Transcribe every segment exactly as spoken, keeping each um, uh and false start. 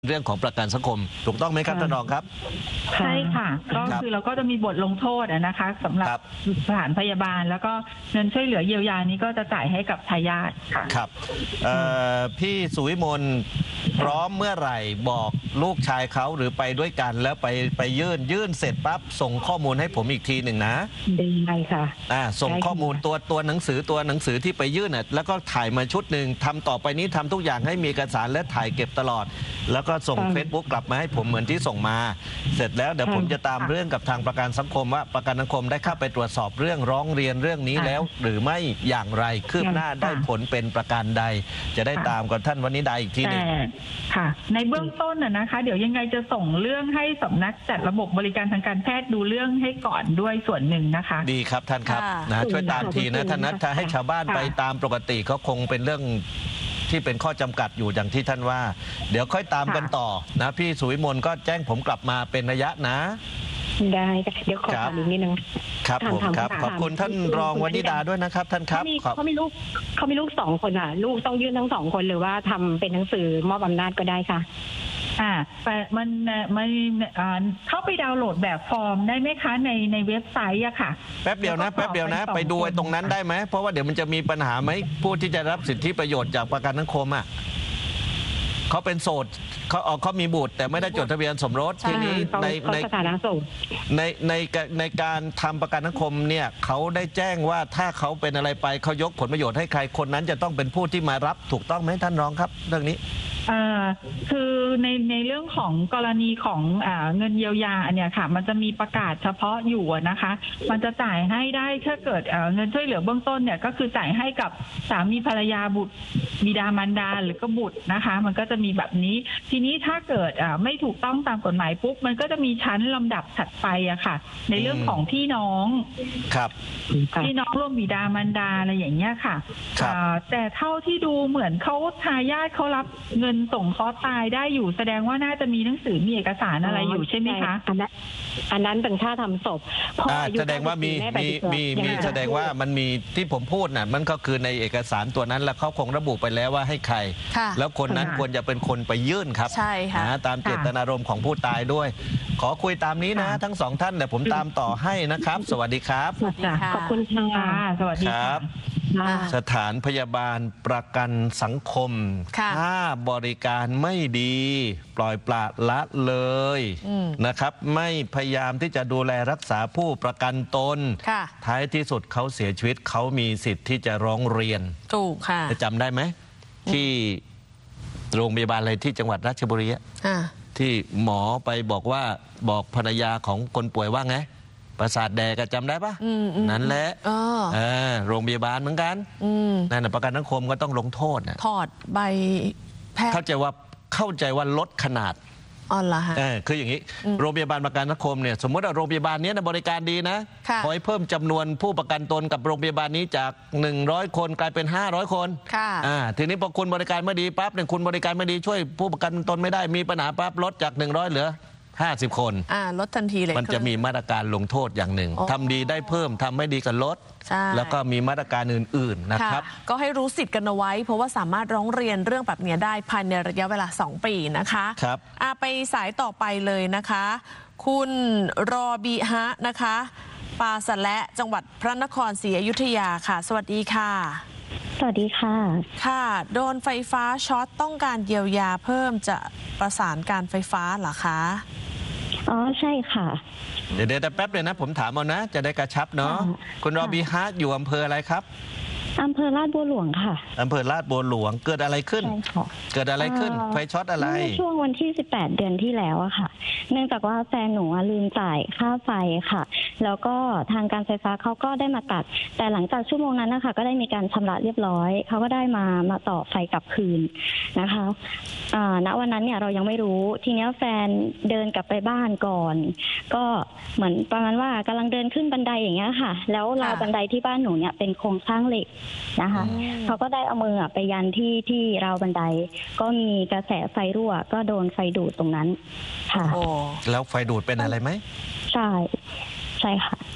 เรื่องของประกันสังคมถูกต้องไหมครับท่านรองครับใช่ค่ะก็คือเราก็จะมีบทลงโทษนะคะสำหรับสถานพยาบาลแล้วก็เงินช่วยเหลือเยียวยานี้ก็จะจ่ายให้กับทายาทค่ะครับพี่สุวิมลพร้อมเมื่อไหร่บอกลูกชายเขาหรือไปด้วยกันแล้วไปไปยื่นยื่นเสร็จปั๊บส่งข้อมูลให้ผมอีกทีหนึ่งนะได้ค่ะอ่าส่งข้อมูลตัวตัวหนังสือตัวหนังสือที่ไปยื่นน่ะแล้วก็ถ่ายมาชุดหนึ่งทำต่อไปนี้ทำทุกอย่างให้มีเอกสารและถ่ายเก็บตลอดแล้วก็ส่ง Facebook กลับมาให้ผมเหมือนที่ส่งมาเสร็จแล้วเดี๋ยวผมจะตามเรื่องกับทางประกันสังคมว่าประกันสังคมได้เข้าไปตรวจสอบเรื่องร้องเรียนเรื่องนี้แล้วหรือไม่อย่างไรคืบหน้าได้ผลเป็นประการใดจะได้ตามกับท่านวณิดาอีกทีหนึ่งค่ะในเบื้องต้นน่ะนะคะเดี๋ยวยังไงจะส่งเรื่องให้สำนักจัดระบบบริการทางการแพทย์ดูเรื่องให้ก่อนด้วยส่วนหนึ่งนะคะดีครับท่านครับนะช่วยตามทีนะท่านนะถ้าให้ชาวบ้านไปตามปกติเขาคงเป็นเรื่องที่เป็นข้อจำกัดอยู่อย่างที่ท่านว่าเดี๋ยวค่อยตามกันต่อนะพี่สุวิมลก็แจ้งผมกลับมาเป็นระยะนะได้เดี๋ยวขอถามอีกนิดนึงครับผมครับขอบคุณท่านรองวณิดาด้วยนะครับท่านครับเขามีลูกเขามีลูกสองคนอ่ะลูกต้องยื่นทั้งสองคนหรือว่าทำเป็นหนังสือมอบอำนาจก็ได้ค่ะอ่าแต่มันมันเข้าไปดาวน์โหลดแบบฟอร์มได้ไหมคะในในเว็บไซต์อะค่ะแป๊บเดียวนะแป๊บเดียวนะไปดูตรงนั้นได้ไหมเพราะว่าเดี๋ยวมันจะมีปัญหาไหมผู้ที่จะรับสิทธิประโยชน์จากประกันสังคมอ่ะเขาเป็นโสดเขาออกเขามีบุตรแต่ไม่ได้จดทะเบียนสมรสทีนี้ในในในในในการทำประกันสังคมเนี่ยเขาได้แจ้งว่าถ้าเขาเป็นอะไรไปเขายกผลประโยชน์ให้ใครคนนั้นจะต้องเป็นผู้ที่มารับถูกต้องไหมท่านรองครับเรื่องนี้อ่าคือในในเรื่องของกรณีของอ่าเงินเยียวยาอันเนี้ยค่ะมันจะมีประกาศเฉพาะอยู่นะคะมันจะจ่ายให้ได้ถ้าเกิดเงินช่วยเหลือเบื้องต้นเนี่ยก็คือจ่ายให้กับสามีภรรยาบุตรบิดามารดาหรือก็บุตรนะคะมันก็จะมีแบบนี้ทีนี้ถ้าเกิดอ่าไม่ถูกต้องตามกฎหมายปุ๊บมันก็จะมีชั้นลำดับถัดไปอะค่ะในเรื่องของพี่น้องครับพี่น้องร่วมบิดามารดาอะไรอย่างเงี้ยค่ะแต่เท่าที่ดูเหมือนเขาทายาทเขารับเงินส่งเคราะห์ตายได้อยู่แสดงว่าน่าจะมีหนังสือมีเอกสารอะไรอยู่ใช่ไหมคะอันนั้นอันนั้นเป็นค่าทำศพแสดงว่ามีมีมีมีแสดงว่ามันมีที่ผมพูดน่ะมันก็คือในเอกสารตัวนั้นแล้วเขาคงระบุไปแล้วว่าให้ใครแล้วคนนั้นควรจะเป็นคนไปยื่นครับใช่ค่ะตามเจตนารมณ์ของผู้ตายด้วยขอคุยตามนี้นะทั้งสองท่านเดี๋ยวผมตามต่อให้นะครับสวัสดีครับขอบคุณค่ะสวัสดีครับสถานพยาบาลประกันสังคมถ้าบริการไม่ดีปล่อยปละละเลยนะครับไม่พยายามที่จะดูแลรักษาผู้ประกันตนท้ายที่สุดเขาเสียชีวิตเขามีสิทธิ์ที่จะร้องเรียนถูกค่ะจะจำได้ไหมที่โรงพยาบาลอะไรที่จังหวัดราชบุรีที่หมอไปบอกว่าบอกภรรยาของคนป่วยว่าไงประสาทแดกจำได้ปะนั่นแหละโรงพยาบาลเหมือนกันนั่นประกันสังคมก็ต้องลงโทษถอดใบแพทย์เข้าใจว่าเข้าใจว่าลดขนาดอ๋อเหรอฮะคืออย่างนี้โรงพยาบาลประกันสังคมเนี่ยสมมติว่าโรงพยาบาลนี้นะบริการดีนะขอให้เพิ่มจำนวนผู้ประกันตนกับโรงพยาบาลนี้จากหนึ่งร้อยคนกลายเป็นห้าร้อยคนทีนี้พอคุณบริการไม่ดีปั๊บเนี่ยคุณบริการไม่ดีช่วยผู้ประกันตนไม่ได้มีปัญหาปั๊บลดจากหนึ่งร้อยเหลือห้าสิบคนอ่าลดทันทีเลยมันจะมีมาตรการลงโทษอย่างหนึ่งทำดีได้เพิ่มทำไม่ดีก็ลดแล้วก็มีมาตรการอื่นๆนะครับก็ให้รู้สิทธิ์กันเอาไว้เพราะว่าสามารถร้องเรียนเรื่องแบบนี้ได้ภายในระยะเวลาสองปีนะคะครับไปสายต่อไปเลยนะคะคุณรอบีฮะนะคะปาสะและจังหวัดพระนครศรีอยุธยาค่ะสวัสดีค่ะสวัสดีค่ะค่ะโดนไฟฟ้าช็อตต้องการเยียวยาเพิ่มจะประสานการไฟฟ้าเหรอคะอ๋อใช่ค่ะเดี๋ยวเดี๋ยวแป๊บเลยนะผมถามเอานะจะได้กระชับเนาะคุณรอบีฮาร์ดอยู่อำเภออะไรครับอำเภอลาดบัวหลวงค่ะอำเภอลาดบัวหลวงเกิดอะไรขึ้นเกิดอะไรขึ้นไฟช็อตอะไรช่วงวันที่สิบแปดเดือนที่แล้วอะค่ะเนื่องจากว่าแฟนหนูลืมจ่ายค่าไฟค่ะแล้วก็ทางการไฟฟ้าเขาก็ได้มาตัดแต่หลังจากชั่วโมงนั้นนะคะก็ได้มีการชำระเรียบร้อยเขาก็ได้มามาต่อไฟกลับคืนนะคะอ่าณวันนั้นเนี่ยเรายังไม่รู้ทีนี้แฟนเดินกลับไปบ้านก่อนก็เหมือนประมาณว่ากำลังเดินขึ้นบันไดอย่างเงี้ยค่ะแล้วราวบันไดที่บ้านหนูเนี่ยเป็นโครงสร้างเหล็กนะคะเขาก็ได้เอามือไปยันที่ที่ราวบันไดก็มีกระแสไฟรั่วก็โดนไฟดูดตรงนั้นค่ะแล้วไฟดูดเป็นอะไรไหมใช่ใช่ค่ะ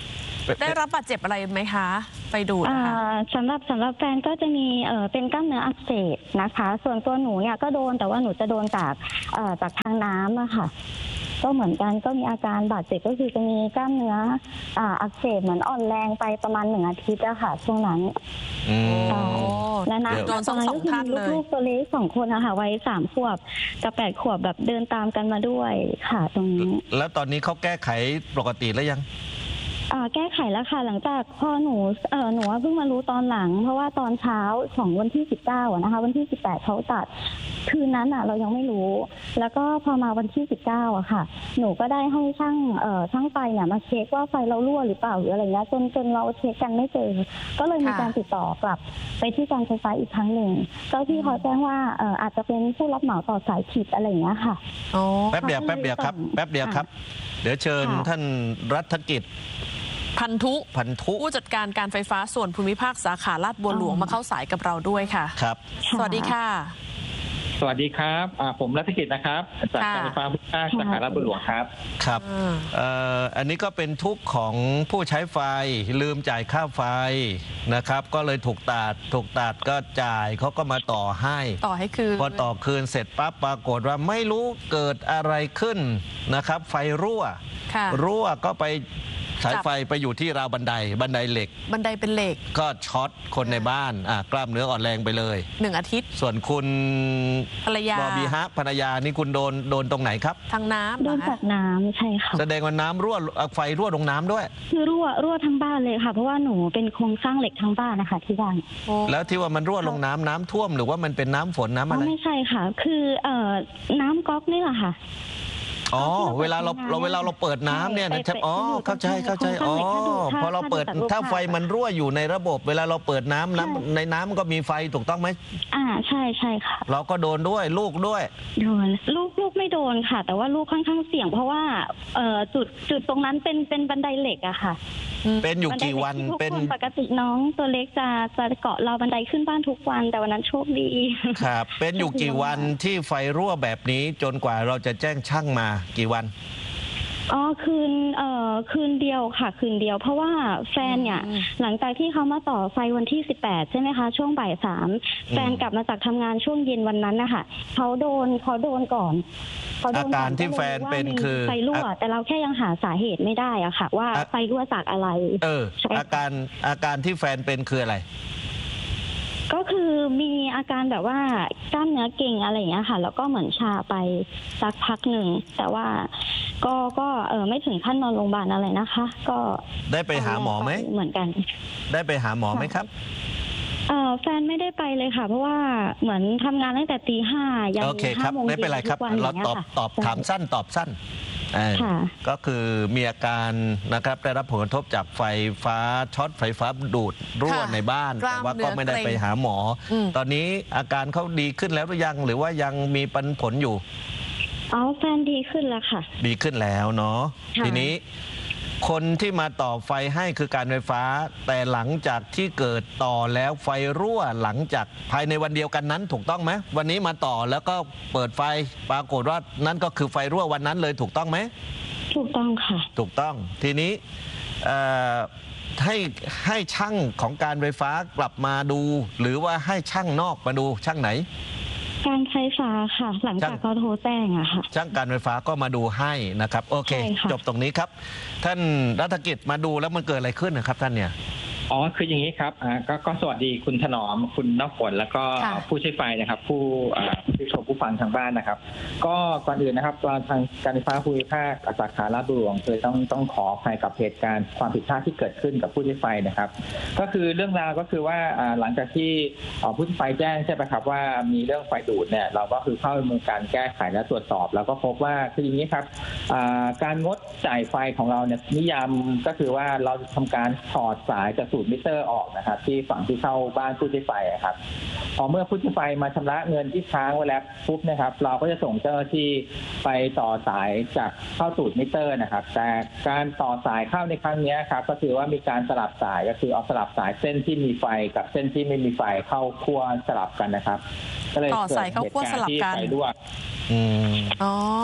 ได้รับบาดเจ็บอะไรไหมคะไปดูดอ่านะคะสำหรับสำหรับแฟนก็จะมีเอ่อเป็นกล้ามเนื้ออักเสบนะคะ ส่วนตัวหนูเนี่ยก็โดนแต่ว่าหนูจะโดนจากเอ่อจากทางน้ำอะค่ะก็เหมือนกันก็มีอาการบาดเจ็บก็คือจะมีกล้ามเนื้ออ่าอักเสบเหมือนอ่อนแรงไปประมาณหนึ่งอาทิตย์อะค่ะช่วงนั้นอืมโอ้และนะโดนสองสองท่านเลยลูกๆตัวเล็กสองคนอะค่ะวัยสามขวบกับแปดขวบแบบเดินตามกันมาด้วยค่ะตรงนี้แล้วตอนนี้เขาแก้ไขปกติแล้วยังอ่าแก้ไขแล้วค่ะหลังจากพอหนูเออหนูว่าเพิ่งมารู้ตอนหลัง เพราะว่าตอนเช้าของวันที่สิบเก้าอะนะคะวันที่สิบแปดเขาตัดคืนนั้นอะเรายังไม่รู้ แล้วก็พอมาวันที่สิบเก้าอะค่ะหนูก็ได้ให้ช่างเอ่อช่างไฟเนี่ยมาเช็คว่าไฟเรารั่วหรือเปล่าหรืออะไรเงี้ยจนจนเราเช็คกันไม่เจอก็เลยมีการติดต่อกลับไปที่การไฟฟ้าอีกครั้งหนึ่งเจ้าที่เขาแจ้งว่าเอ่ออาจจะเป็นผู้รับเหมาต่อสายผิดอะไรอย่างเงี้ยค่ะโอ้แป๊บเดียวแป๊บเดียวครับแป๊บเดียวครับ เดี๋ยวเชิญค่ะท่านรัฐกิจพันธุพันธุผู้จัดการการไฟฟ้าส่วนภูมิภาคสาขาลาดบัวหลวงมาเข้าสายกับเราด้วยค่ะครับสวัสดีค่ะสวัสดีครับอ่าผมรัฐกิจนะครับจากค่ะการไฟฟ้าภูมิภาคสาขาลาดบัวหลวงครับครับอ่าเอ่ออันนี้ก็เป็นทุกข์ของผู้ใช้ไฟลืมจ่ายค่าไฟนะครับ ก็เลยถูกตัดถูกตัดก็จ่ายเขาก็มาต่อให้ต่อให้คือพอต่อคืนเสร็จปั๊บปรากฏว่าไม่รู้เกิดอะไรขึ้นนะครับ ไฟรั่วค่ะรั่วก็ไปสายจับไฟไปอยู่ที่ราวบันไดบันไดเหล็กบันไดเป็นเหล็กก็ช็อตคนในบ้านอ่ะกล้ามเนื้ออ่อนแรงไปเลยหนึ่งอาทิตย์ส่วนคุณภรรยาบอบีฮะภรรยานี่คุณโดนโดนตรงไหนครับทางน้ำโดนะนคะจากน้ำใช่ค่ะแสดงว่าน้ำรั่วอ่ะไฟรั่วลงน้ำด้วยคือรั่วรั่วทั้งบ้านเลยค่ะ เพราะว่าหนูเป็นโครงสร้างเหล็กทั้งบ้านนะคะที่บ้านโอ้แล้วที่ว่ามันรั่วลงน้ำน้ำท่วมหรือว่ามันเป็นน้ำฝนน้ำอ๋อะอไรไม่ใช่ค่ะ คือเอ่อน้ำก๊อกนี่แหละค่ะอ๋อที่เราเวลาเราเปิดเราเวลาเราเปิดน้ำเนี่ยนะใช่ใช่อ๋อไปไปเข้าใจเข้าใจอยู่ตรงอ๋อข้างเหล็กถ้าดูพอเราเปิดถ้าดูจากรูปถ้าไฟภาพมันรั่วอยู่ในระบบ เวลาเราเปิดน้ำใช่น้ำในน้ำมันก็มีไฟถูกต้องไหมอ่าใช่ใช่ค่ะเราก็โดนด้วยลูกด้วยโดนลูกลูกไม่โดนค่ะ แต่ว่าลูกค่อนข้างเสี่ยง เพราะว่าเอ่อจุดจุดตรงนั้นเป็นเป็นบันไดเหล็กอะค่ะเป็นอยู่บันไดกี่เหล็วันที่ทุกเป็นคนปกติน้องตัวเล็กจะจะเกาะราวบันไดขึ้นบ้านทุกวัน แต่วันนั้นโชคดีครับ เป็นอยู่กี่วันที่ไฟรั่วแบบนี้จนกว่าเราจะแจ้งช่างมากี่วันอ๋อคืนเอ่อคืนเดียวค่ะ คืนเดียว เพราะว่าแฟนเนี่ยอืมหลังจากที่เขามาต่อไฟวันที่สิบแปดใช่ไหมคะ ช่วงบ่ายสามแฟนกลับมาจากทำงานช่วงเย็นวันนั้นนะคะเขาโดนเขาโดนก่อนเขาโดนอาการที่แฟนเป็นคือไฟรั่ว แต่เราแค่ยังหาสาเหตุไม่ได้อะค่ะ ว่าอ่ะไฟรั่วจากอะไรเออใช่ค่ะอาการอาการที่แฟนเป็นคืออะไรก็คือมีอาการแบบว่ากล้ามเนื้อเกร็งอะไรอย่างเงี้ยค่ะ แล้วก็เหมือนชาไปสักพักหนึ่งแต่ว่าก็ก็เออไม่ถึงขั้นนอนโรงพยาบาลอะไรนะคะ ก็ได้ไปหาหมอไหมเหมือนกันได้ไปหาหมอไหมครับเออแฟนไม่ได้ไปเลยค่ะ เพราะว่าเหมือนทำงานตั้งแต่ตีห้ายันโอเคครับห้าโมงไม่เป็นไรครับทุกวันเราย่งงี้ยตอบค่ะตอบถามสั้นตอบสั้นเออค่ะก็คือมีอาการนะครับได้รับผลกระทบจากไฟฟ้าช็อตไฟฟ้าดูดรั่วค่ะในบ้านกล้าแต่มว่าก็ไม่ได้เนื้อเกร็งไปหาหมออมตอนนี้อาการเขาดีขึ้นแล้วหรือยังหรือว่ายังมีปัญผลอยู่อ๋อแฟนดีขึ้นแล้วค่ะดีขึ้นแล้วเนาะค่ะทีนี้คนที่มาต่อไฟให้คือการไฟฟ้า แต่หลังจากที่เกิดต่อแล้วไฟรั่วหลังจากภายในวันเดียวกันนั้นถูกต้องไหมวันนี้มาต่อแล้วก็เปิดไฟปรากฏว่านั่นก็คือไฟรั่ววันนั้นเลยถูกต้องไหมถูกต้องค่ะถูกต้องทีนี้เอ่อให้ให้ช่างของการไฟฟ้ากลับมาดู หรือว่าให้ช่างนอกมาดูช่างไหนการไฟฟ้าค่ะ หลังจากเขาโทรแจ้งอะค่ะช่างการไฟฟ้าก็มาดูให้นะครับโอเคใช่ค่ะจบตรงนี้ครับ ท่านรัฐกิจมาดูแล้วมันเกิดอะไรขึ้นนะครับท่านเนี่ยอ๋อคืออย่างนี้ครับอ่าก็ก็สวัสดีคุณถนอมคุณน้ำฝนแล้วก็ค่ะผู้ใช้ไฟนะครับ ผู้อ่าผู้ชมผู้ฟังทางบ้านนะครับ ก็ก่อนอื่นนะครับทางการไฟฟ้าภูมิภาคสาขาลาดบัวหลวงเคยต้องต้องขออภัยกับเหตุการณ์ความผิดพลาดที่เกิดขึ้นกับผู้ใช้ไฟนะครับ ก็คือเรื่องราวก็คือว่าอ่าหลังจากที่อ่าผู้ใช้ไฟแจ้งใช่ไหมครับว่ามีเรื่องไฟดูดเนี่ยเราก็คือเข้าดำเนินการแก้ไขและตรวจสอบ แล้วก็พบว่าคืออย่างนี้ครับอ่าการงดจ่ายไฟของเราเนี่ยนิยามก็คือว่าเราทำการถอดสายจากสูตรมิเตอร์ออกนะครับที่ฝั่งที่เข้าบ้านผู้ใช้ไฟครับพอเมื่อผู้ใช้ไฟมาชำระเงินที่ค้างไว้แล้วปุ๊บนะครับเราก็จะส่งเจ้าหน้าที่ไปต่อสายจากเข้าสูตรมิเตอร์นะครับแต่การต่อสายเข้าในครั้งนี้ครับก็คือว่ามีการสลับสายก็คือเอาสลับสายเส้นที่มีไฟกับเส้นที่ไม่มีไฟเข้าคั่วสลับกันนะครับก็เลยต่อเกิดสายเข้าเหตุคั่วการสลับณ์ที่กันไฟรั่วอืมอ๋อ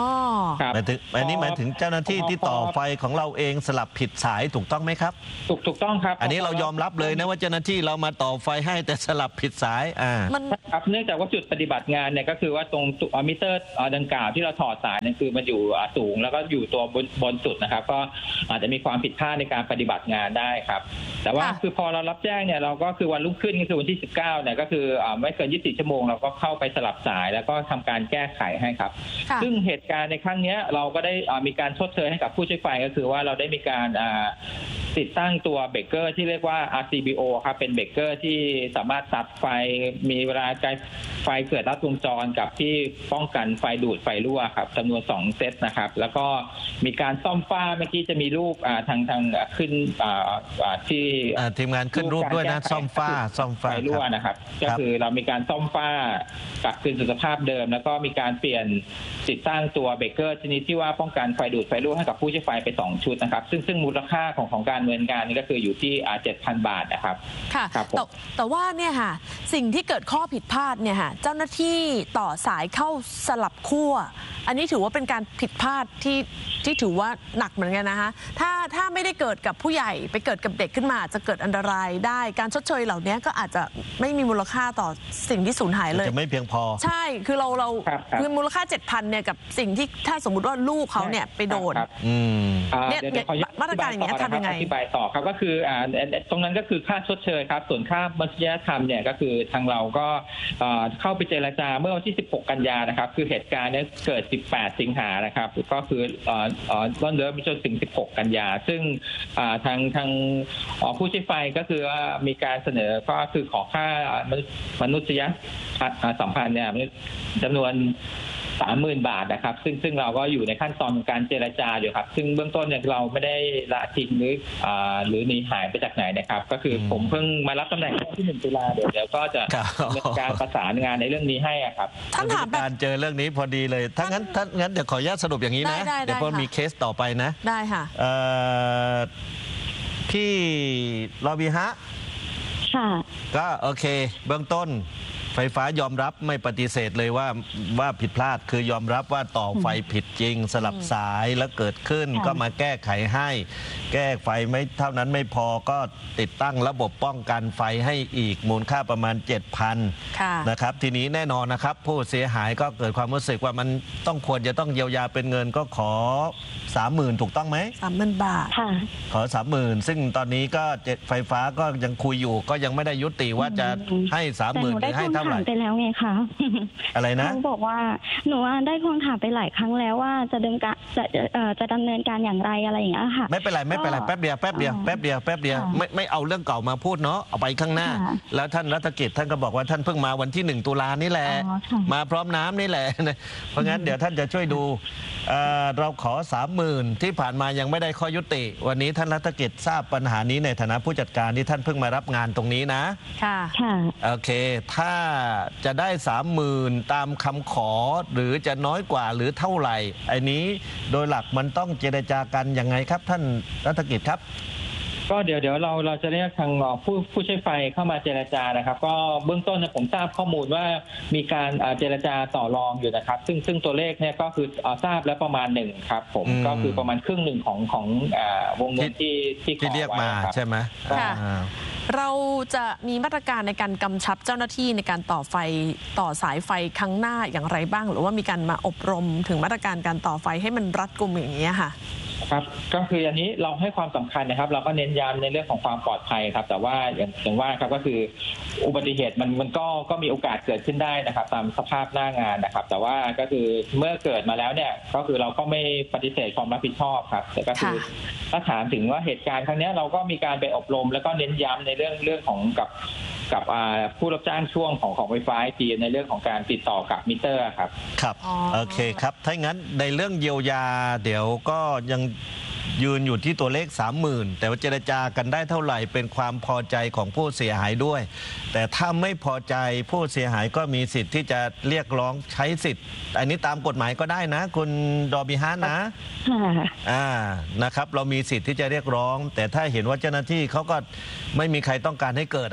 ครับหมายถึงอันนี้หมายถึงเจ้าหน้าที่ที่ต่อไฟของเราเองสลับผิดสายถูกต้องไหมครับถูกถูกต้องครับอันนี้เรายอมรับเลยนะว่าเจ้าหน้าที่เรามาต่อไฟให้แต่สลับผิดสายอ่ามันครับเนื่องจากว่าจุดปฏิบัติงานเนี่ยก็คือว่าตรงตัวมิเตอร์ดังกล่าวที่เราถอดสายเนี่ยคือมันอยู่สูงแล้วก็อยู่ตัวบนบนสุดนะครับก็อาจจะมีความผิดพลาดในการปฏิบัติงานได้ครับแต่ว่าค่ะคือพอเรารับแจ้งเนี่ยเราก็คือวันรุ่งขึ้นก็คือวันที่สิบเก้าเนี่ยก็คือไม่เกินยี่สิบสี่ชั่วโมงเราก็เข้าไปสลับสายแล้วก็ทำการแก้ไขให้ครับค่ะซึ่งเหตุการณ์ในครั้งนี้เราก็ได้มีการชดเชยให้กับผู้ใช้ไฟก็คือว่าเราได้มีการติดตั้งตัวเบรกเกอร์ที่เรียกว่า อาร์ ซี บี โอ ครับเป็นเบรกเกอร์ที่สามารถตัดไฟมีเวลาการไฟเกิดลัดวงจรกับที่ป้องกันไฟดูดไฟรั่วครับจำนวนสองเซตนะครับแล้วก็มีการซ่อมฝ้าเมื่อกี้จะมีรูปทางทางขึ้นที่ทีมงานขึ้นรูปด้วยนะซ่อมฝ้าซ่อมฝ้าไฟรั่วนะครับก็คือเรามีการซ่อมฝ้ากลับคืนสู่สภาพเดิมแล้วก็มีการเปลี่ยนติดตั้งตัวเบรกเกอร์ชนิดที่ว่าป้องกันไฟดูดไฟรั่วให้กับผู้ใช้ไฟไปสองชุดนะครับซึ่งซึ่งมูลค่าของของการดำเนินงานนี่ก็คืออยู่ที่เจ็ดพันบาทนะครับค่ะครับผมแต่แต่ว่าเนี่ยค่ะสิ่งที่เกิดข้อผิดพลาดเนี่ยค่ะเจ้าหน้าที่ต่อสายเข้าสลับขั้วอันนี้ถือว่าเป็นการผิดพลาดที่ที่ถือว่าหนักเหมือนกันนะคะถ้าถ้าไม่ได้เกิดกับผู้ใหญ่ไปเกิดกับเด็กขึ้นมาจะเกิดอันตรายได้การชดเชยเหล่านี้ก็อาจจะไม่มีมูลค่าต่อสิ่งที่สูญหายเลยจะไม่เพียงพอใช่คือเราเราครับครับคือมูลค่า เจ็ดพัน เนี่ยกับสิ่งที่ถ้าสมมุติว่าลูกเขาเนี่ยไปโดนครับอืมอ่าเนี่ยเดี๋ยวขออนุญมาตรการอย่างเงี้ยทำยังไงอธิบายต่อครับก็คืออ่าตรงนั้นก็คือค่าชดเชยครับส่วนค่ามนุษยธรรมเนี่ยก็คือทางเราก็อ่าเข้าไปเจรจาเมื่อวันที่สิบหกกันยานะครับคือเหตุการณ์เนี้เกิดสิบแปดสิงหานะครับก็คืออ่าอ่าต้นเดือนจนถึงสิบหกกันยาซึ่งอ่าทางทางผู้ใช้ไฟก็คือว่ามีการเสนอก็คือขอค่ามนุษยสัมพันธ์เนี่ยจำนวนสามหมื่นบาทนะครับซึ่งซึ่งเราก็อยู่ในขั้นตอนการเจรจาอยู่ครับซึ่งเบื้องต้นเนี่ยเราไม่ได้ละทิ้งหรืออ่าหรือหนีหายไปจากไหนนะครับก็คือผมเพิ่งมารับตำแหน่งวันที่หนึ่งตุลาเดี๋ยวเดี๋ยวก็จะดำเนินการประสานงานในเรื่องนี้ให้ครับท่านถามแบบการเจอเรื่องนี้พอดีเลยถ้างั้นถ้างั้นเดี๋ยวขออนุญาตสรุปอย่างนี้นะได้ได้เดี๋ยวเพราะได้ค่ะมีเคสต่อไปนะได้ค่ะเอ่อพี่รอบีฮะค่ะก็โอเค เบื้องต้นไฟฟ้ายอมรับไม่ปฏิเสธเลยว่าว่าผิดพลาดคือยอมรับว่าต่อไฟผิดจริง สลับสายแล้วเกิดขึ้นค่ะก็มาแก้ไขให้ แก้ไฟไม่เท่านั้นไม่พอก็ติดตั้งระบบป้องกันไฟให้อีกมูลค่าประมาณ เจ็ดพันค่ะนะครับทีนี้แน่นอนนะครับ ผู้เสียหายก็เกิดความรู้สึกว่ามันต้องควรจะต้องเยียวยาเป็นเงินก็ขอ สามหมื่น ถูกต้องไหมสามหมื่นบาทค่ะขอ สามหมื่น ซึ่งตอนนี้ก็เจ็ดไฟฟ้าก็ยังคุยอยู่ก็ยังไม่ได้ยุติว่าจะให้ สามหมื่น หแต่รือหนูให้ได้ทวงเท่าไหถาร่มไปแล้วไงคะอะไรนะเขาบอกว่าหนูว่าได้ทวงถามไปหลายครั้งแล้วว่าจะดำเนินการจะเอ่อจะดำเนินการอย่างไรอะไรอย่างเงี้ยค่ะไม่เป็นไรไม่เป็นไรแป๊บเดียวแป๊บเดียวแป๊บเดียวแป๊บเดียวค่ะไม่ไม่เอาเรื่องเก่ามาพูดเนาะเอาไปข้างหน้าค่ะแล้วท่านรัฐกิจท่านก็บอกว่าท่านเพิ่งมาวันที่หนึ่งตุลานี่แหละอ๋อค่ะมาพร้อมน้ำนี่แหละ เพราะงั้นเดี๋ยวท่านจะช่วยดูเอ่อเราขอ สามหมื่น ที่ผ่านมายังไม่ได้ข้อยุติ วันนี้ท่านรัฐกิจทราบปัญหานี้ในฐานะผู้จัดการที่ท่านเพิ่งมารับงานตรงนี้นะค่ะค่ะโอเค ถ้าจะได้ สามหมื่น ตามคำขอหรือจะน้อยกว่าหรือเท่าไหร่ไอ้นี้โดยหลักมันต้องเจรจากันยังไงครับท่านรัฐกิจครับก็เดี๋ยวเดี๋ยวเราเราจะเรียกทางผู้ผู้ใช้ไฟเข้ามาเจรจานะครับก็เบื้องต้นเนี่ยผมทราบข้อมูลว่ามีการเจรจาต่อรองอยู่นะครับซึ่งซึ่งตัวเลขเนี่ยก็คือทราบแล้วประมาณหนึ่งครับผมอืมก็คือประมาณครึ่งหนึ่งของของอ่าวงเงินที่ที่ขที่อเรียกไว้มาครับใช่ไหมค่ะอ่าเราจะมีมาตรการในการกำชับเจ้าหน้าที่ในการต่อไฟต่อสายไฟครั้งหน้าอย่างไรบ้าง หรือว่ามีการมาอบรมถึงมาตรการการต่อไฟให้มันรัดกุมอย่างนี้ยค่ะครับก็คืออันนี้เราให้ความสำคัญนะครับ เราก็เน้นย้ำในเรื่องของความปลอดภัยครับ แต่ว่าอย่างอย่างว่าครับก็คืออุบัติเหตุมันมันก็ก็มีโอกาสเกิดขึ้นได้นะครับ ตามสภาพหน้างานนะครับ แต่ว่าก็คือเมื่อเกิดมาแล้วเนี่ยก็คือเราก็ไม่ปฏิเสธความรับผิดชอบครับแต่ก็คือค่ะถ้าถามถึงว่าเหตุการณ์ครั้งนี้เราก็มีการไปอบรม แล้วก็เน้นย้ำในเรื่องเรื่องของกับกับผู้รับจ้างช่วงของของไฟฟ้าทีในเรื่องของการติดต่อกับมิเตอร์ครับครับอ๋อโอเคครับ ถ้างั้นในเรื่องเยียวยาเดี๋ยวก็ยังยืนอยู่ที่ตัวเลข สามหมื่น แต่ว่าเจรจากันได้เท่าไหร่เป็นความพอใจของผู้เสียหายด้วย แต่ถ้าไม่พอใจผู้เสียหายก็มีสิทธิ์ที่จะเรียกร้องใช้สิทธิ์ อันนี้ตามกฎหมายก็ได้นะ คุณดอบิฮานนะค่ะอ่า นะครับ เรามีสิทธิ์ที่จะเรียกร้อง แต่ถ้าเห็นว่าเจ้าหน้าที่เขาก็ไม่มีใครต้องการให้เกิดอ่ะ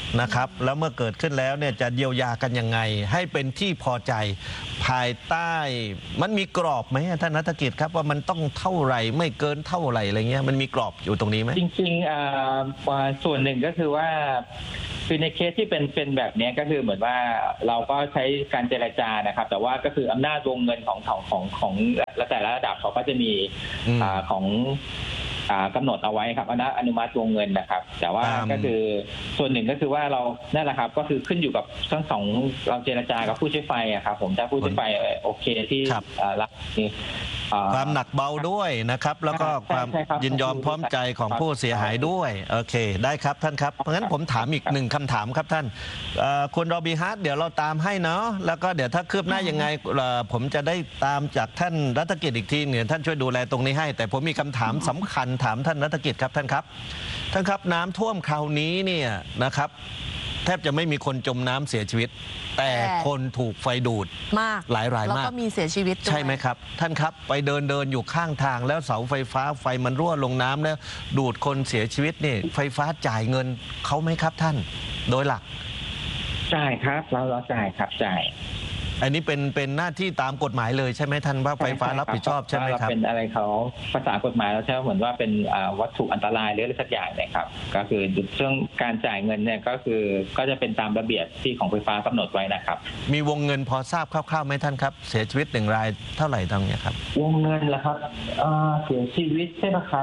นะครับแล้วเมื่อเกิดขึ้นแล้วเนี่ยจะเยียวยากันยังไงให้เป็นที่พอใจภายใต้มันมีกรอบไหมท่านณัฐกิจครับว่ามันต้องเท่าไหร่ไม่เกินเท่าไหร่อะไรเงี้ยมันมีกรอบอยู่ตรงนี้ไหมจริงๆอ่าส่วนหนึ่งก็คือว่าคือในเคสที่เป็นเป็นแบบนี้ก็คือเหมือนว่าเราก็ใช้การเจรจานะครับแต่ว่าก็คืออำนาจวงเงินของของของของแต่ละระดับเขาก็จะมีอ่าของกำหนดเอาไว้ครับอนุอนุมัติวงเงินนะครับแต่ว่าก็คือส่วนหนึ่งก็คือว่าเรานั่นแหละครับก็คือขึ้นอยู่กับทั้งสองเราเจรจากับผู้ใช้ไฟอะครับผมถ้าผู้ใช้ไฟโอเคที่รับนี่ความหนักเบาด้วยนะครับแล้วก็ความยินยอมพร้อมใจของผู้เสียหายด้วยโอเคได้ครับท่านครับเพราะงั้นผมถามอีกหนึ่งคำถามครับท่านคุณโรบิฮัทเดี๋ยวเราตามให้เนาะแล้วก็เดี๋ยวถ้าคืบหน้ายังไงผมจะได้ตามจากท่านรัฐกิจอีกทีเนี่ยท่านช่วยดูแลตรงนี้ให้แต่ผมมีคำถามสำคัญถามท่านรัฐกิจครับท่านครับท่านครับน้ำท่วมคราวนี้เนี่ยนะครับแทบจะไม่มีคนจมน้ำเสียชีวิตแต่คนถูกไฟดูดมากหลายรายมากแล้วก็มีเสียชีวิตใช่ไหมครับท่านครับไปเดินเดินอยู่ข้างทางแล้วเสาไฟฟ้าไฟมันรั่วลงน้ำแล้วดูดคนเสียชีวิตนี่ไฟฟ้าจ่ายเงินเขาไหมครับท่านโดยหลักจ่ายครับเราเราจ่ายครับจ่ายอันนี้เป็นเป็นหน้าที่ตามกฎหมายเลยใช่ไหมท่านว่าไฟฟ้ารับผิดชอบใช่ไหมครับเป็นอะไรเขาภาษากฎหมายเราใช้เหมือนว่าเป็นวัตถุอันตรายหรืออะไรสักอย่างเนี่ยครับก็คือเรื่องการจ่ายเงินเนี่ยก็คือก็จะเป็นตามระเบียบที่ของไฟฟ้ากำหนดไว้นะครับมีวงเงินพอทราบคร่าวๆไหมท่านครับเสียชีวิตหนึ่งรายเท่าไหร่ตรงนี้ครับวงเงินเหรอครับเสียชีวิตใช่ไหมครับ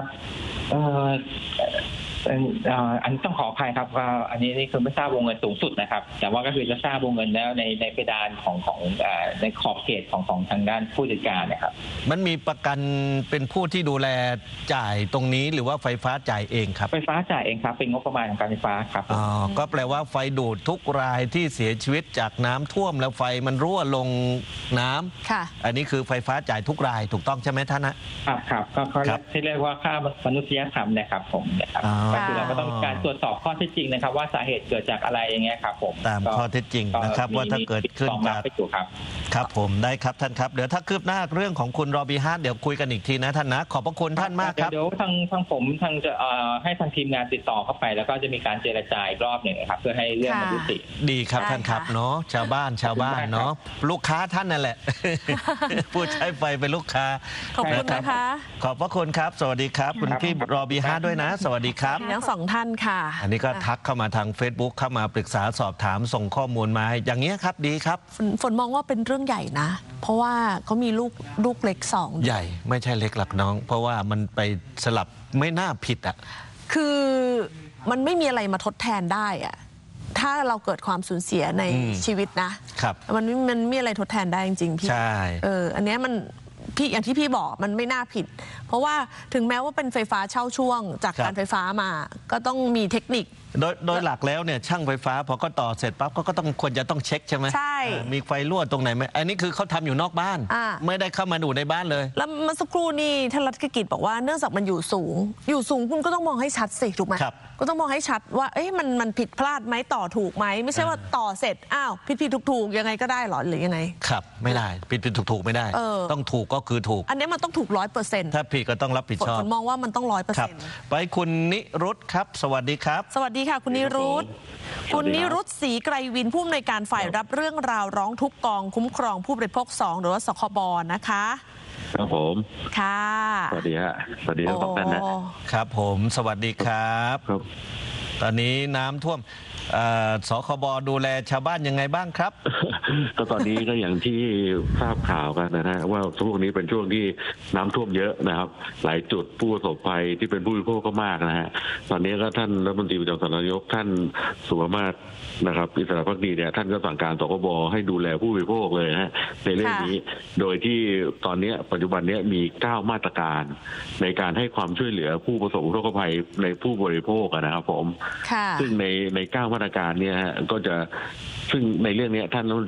อันนี้ต้องขออภัยครับว่าอันนี้นี่คือไม่ทราบวงเงินสูงสุดนะครับแต่ว่าก็คือจะทราบวงเงินแล้วในในเพดานของของในขอบเขตของของทางด้านผู้จัดการนะครับมันมีประกันเป็นผู้ที่ดูแลจ่ายตรงนี้หรือว่าไฟฟ้าจ่ายเองครับไฟฟ้าจ่ายเองครับเป็นงบประมาณของการไฟฟ้าครับอ๋อก็แปลว่าไฟดูดทุกรายที่เสียชีวิตจากน้ำท่วมแล้วไฟมันรั่วลงน้ำค่ะอันนี้คือไฟฟ้าจ่ายทุกรายถูกต้องใช่ไหมท่านนะครับครับก็เขาที่เรียกว่าค่ามนุษยธรรมนะครับผมนะครับก็คือเราก็ต้องการตรวจสอบข้อเท็จจริงนะครับว่าสาเหตุเกิดจากอะไรอย่างเงี้ยครับผมตามข้อเท็จจริงนะครับว่าถ้าเกิดขึ้นจากครับผมได้ครับท่านครับเดี๋ยวถ้าคืบหน้าเรื่องของคุณโรบิฮัทเดี๋ยวคุยกันอีกทีนะท่านนะขอบพระคุณท่านมากครับเดี๋ยวทางทางผมทางจะให้ทางทีมงานติดต่อเข้าไปแล้วก็จะมีการเจรจาอีกรอบหนึ่งครับเพื่อให้เรื่องมันยุติดีครับท่านครับเนาะชาวบ้านชาวบ้านเนาะลูกค้าท่านนั่นแหละผู้ใช้ไฟเป็นลูกค้าขอบคุณนะคะขอบพระคุณครับสวัสดีครับคุณพี่โรบิฮัทด้วยนะสวัสดีครับทั้งสองท่านค่ะอันนี้ก็ทักเข้ามาทาง Facebook เข้ามาปรึกษาสอบถามส่งข้อมูลมาอย่างนี้ครับดีครับฝนมองว่าเป็นเรื่องใหญ่นะเพราะว่าเขามีลูกลูกเล็กสองใหญ่ไม่ใช่เล็กหลักน้องเพราะว่ามันไปสลับไม่น่าผิดอ่ะคือมันไม่มีอะไรมาทดแทนได้อ่ะถ้าเราเกิดความสูญเสียในชีวิตนะครับมันมันไม่มีอะไรทดแทนได้จริงๆพี่ใช่เอออันนี้มันพี่อย่างที่พี่บอกมันไม่น่าผิดเพราะว่าถึงแม้ว่าเป็นไฟฟ้าเช่าช่วงจากการไฟฟ้ามาก็ต้องมีเทคนิคโดยโดยหลักแล้วเนี่ยช่างไฟฟ้าพอก็ต่อเสร็จปั๊บก็ต้องควรจะต้องเช็คใช่ไหมใช่มีไฟรั่วตรงไหนไหมอันนี้คือเขาทำอยู่นอกบ้านไม่ได้เข้ามาดูในบ้านเลยแล้วเมื่อสักครู่นี่ท่านรัฐกิจบอกว่าเนื่องจากมันอยู่สูงอยู่สูงคุณก็ต้องมองให้ชัดสิถูกไหมก็ต้องมองให้ชัดว่าเอ๊ะมันมันผิดพลาดไหมต่อถูกไหมไม่ใช่ว่าต่อเสร็จอ้าวผิดผิดถูกถูกยังไงก็ได้หรอหรือยังไงครับไม่ได้ผิดผิดถูกถูกไม่ได้ต้องถูกก็คือถูกอันนี้มันต้องถูกร้อยเปอร์เซ็นต์ถ้าผิดก็ต้องรับผิดชอบผมมองว่ามันต้องร้อยเปอร์เซ็นต์ไปคุณนิรุตครับสวัสดีครับสวัสดีค่ะคุณนิรุตคุณนิรุตศรีไกรวินผู้อำนวยการฝ่ายรับเรื่องราวร้องทุกข์กองคุ้มครองผู้บริโภคสองหรือว่าสคบนะคะครับผมค่ะสวัสดีฮะสวัสดีทุกท่านนะครับผมสวัสดีครับครับตอนนี้น้ำท่วมสคบดูแลชาวบ้านยังไงบ้างครับก็ตอนนี้ก็อย่างที่ทราบข่าวกันนะฮะว่าช่วงนี้เป็นช่วงที่น้ำท่วมเยอะนะครับหลายจุดผู้ประสบภัยที่เป็นผู้บริโภคก็มากนะฮะตอนนี้ก็ท่านรัฐมนตรีประจำสำนักนายกท่านสุภมาศนะครับอิสระภักดีเนี่ยท่านก็สั่งการสคบให้ดูแลผู้บริโภคเลยฮะในเรื่องนี้โดยที่ตอนนี้ปัจจุบันนี้มีเก้ามาตรการในการให้ความช่วยเหลือผู้ประสบอุทกภัยในผู้บริโภคนะครับผมซึ่งในในเก้ามาตรการเนี่ยก็จะซึ่งในเรื่องนี้ท่านรัฐมนตรี